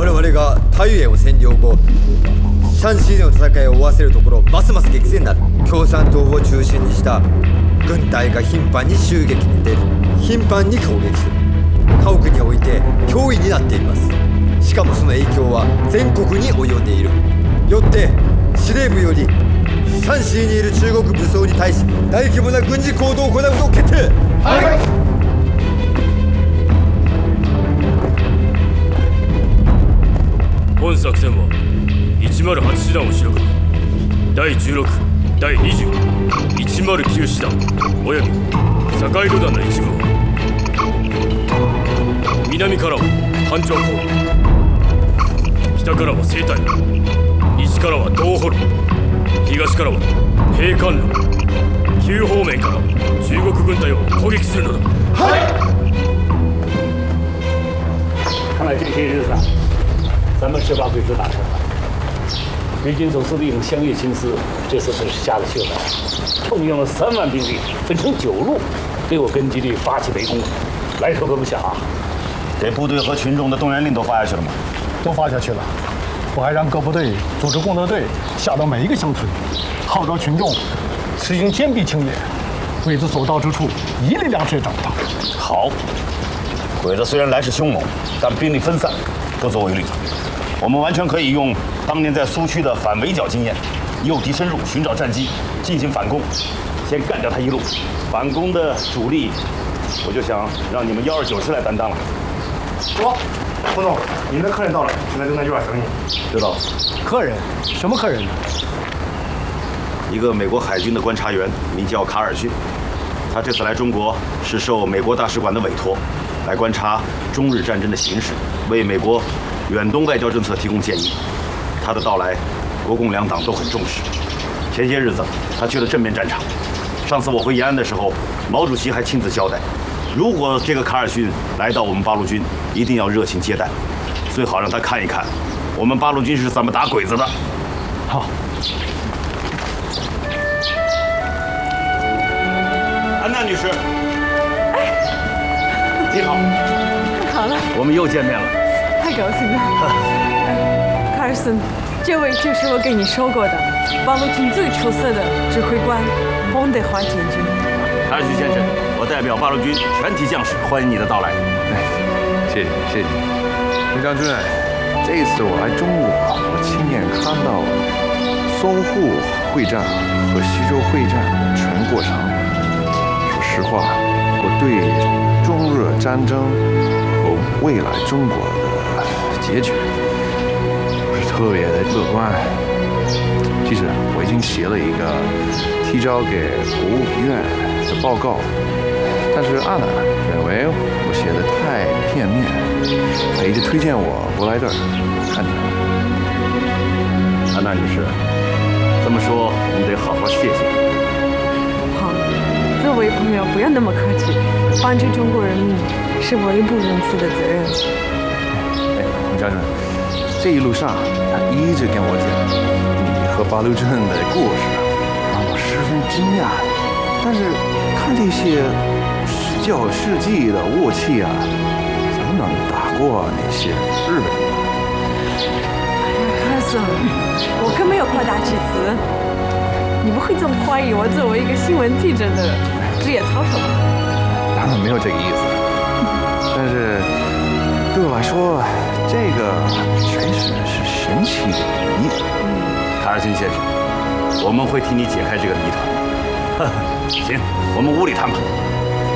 我々が太原を占領後、シャンシーでの戦いを終わせるところ、ますます激戦になる。共産党を中心にした軍隊が頻繁に襲撃に出る、頻繁に攻撃する。家屋において脅威になっています。しかもその影響は全国に及んでいる。よって司令部よりシャンシーにいる中国武装に対し大規模な軍事行動を行うことを決定。はい。 本作戦は108師団を主力、第16、第20、109師団および坂井旅団の一部を、南からは半丁攻撃、北からは西隊、西からは道ホル、東からは平関路、旧方面から中国軍隊を攻撃するのだ。はい。 看来这些日子咱们是把鬼子打成了。日军总司令湘粤亲司这次真是下了血本，动用了3万兵力，分成9路，对我根据地发起围攻，来头可不小啊！ 给部队和群众的动员令都发下去了吗？ 都发下去了。我还让各部队组织功德队下到每一个乡村，号召群众实行坚壁清野，鬼子所到之处一粒粮食也找不到。 好，鬼子虽然来势凶猛，但兵力分散，不足为虑。我们完全可以用当年在苏区的反围剿经验，诱敌深入，寻找战机，进行反攻，先干掉他一路。反攻的主力，我就想让你们129师来担当了。 说，洪总，您的客人到了，现在正在院等你。 知道了。 客人？什么客人呢？ 一个美国海军的观察员，名叫卡尔逊。他这次来中国是受美国大使馆的委托，来观察中日战争的形势，为美国远东外交政策提供建议。他的到来，国共两党都很重视。前些日子，他去了正面战场。上次我回延安的时候，毛主席还亲自交代，如果这个卡尔逊来到我们八路军，一定要热情接待，最好让他看一看我们八路军是怎么打鬼子的。 好。 安娜女士，你好。 好了， 我们又见面了。 太高兴了。卡尔森，这位就是我给你说过的八路军最出色的指挥官彭德怀将军。 卡尔逊先生，我代表八路军全体将士欢迎你的到来。 谢谢谢谢。刘将军，这一次我来中国，我亲眼看到淞沪会战和徐州会战的全过程。说实话，我对中日战争和未来中国的结局不是特别的乐观。其实我已经写了一个提交给国务院的报告，但是安娜认为我写的太片面，她一直推荐我不来这儿看你。 安娜女士，这么说你得好好谢谢你。 好，作为朋友不要那么客气，帮助中国人民是我义不容辞的责任。 洪将军，这一路上他一直跟我讲你和八路军的故事，让我十分惊讶。但是看这些19世纪的武器啊，怎么能打过那些日本人？ 哎呀，卡尔森，我可没有夸大其词。你不会总怀疑我作为一个新闻记者的职业操守吧？ 当然没有这个意思，但是对我来说，这个确实是神奇的谜。 卡尔逊先生，我们会替你解开这个谜团。行，我们屋里谈吧。